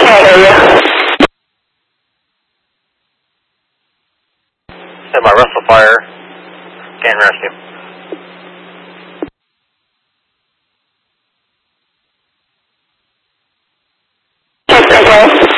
I hear you. Stand by, Russell Fire. Can't rescue. Okay.